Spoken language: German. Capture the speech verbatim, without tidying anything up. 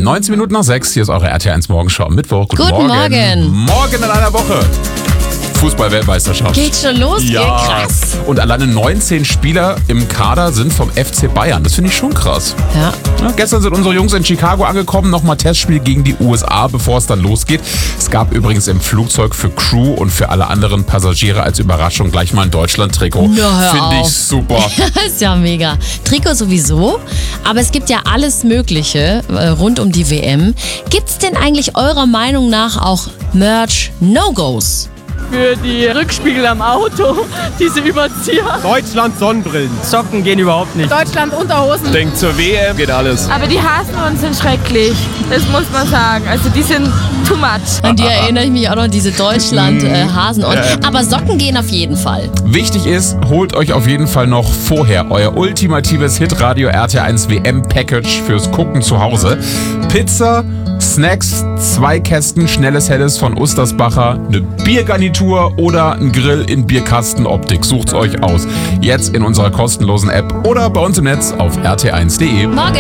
neunzehn Minuten nach sechs, hier ist eure R T L eins Morgenschau am Mittwoch. Guten, Guten Morgen. Morgen. Morgen in einer Woche. Fußball-Weltmeisterschaft. Geht schon los, ja. Geht krass. Und alleine neunzehn Spieler im Kader sind vom F C Bayern. Das finde ich schon krass. Ja. Ja, gestern sind unsere Jungs in Chicago angekommen. Nochmal Testspiel gegen die U S A, bevor es dann losgeht. Es gab übrigens im Flugzeug für Crew und für alle anderen Passagiere als Überraschung gleich mal ein Deutschland-Trikot. Na, hör Finde ich auf. super. Ist ja mega. Trikot sowieso, aber es gibt ja alles Mögliche äh, rund um die W M. Gibt's denn eigentlich eurer Meinung nach auch Merch-No-Gos? Für die Rückspiegel am Auto, diese Überzieher. Deutschland Sonnenbrillen. Socken gehen überhaupt nicht. Deutschland Unterhosen. Denkt zur W M geht alles. Aber die Hasenhunde sind schrecklich, das muss man sagen. Also die sind too much. An die erinnere ich mich auch noch, an diese Deutschland-Hasen. Äh, aber Socken gehen auf jeden Fall. Wichtig ist, holt euch auf jeden Fall noch vorher euer ultimatives Hitradio R T L eins W M-Package fürs Gucken zu Hause. Pizza, Snacks, zwei Kästen schnelles Helles von Ustersbacher, eine Biergarnitur oder ein Grill in Bierkastenoptik. Sucht's euch aus. Jetzt in unserer kostenlosen App oder bei uns im Netz auf r t eins punkt de. Morgen.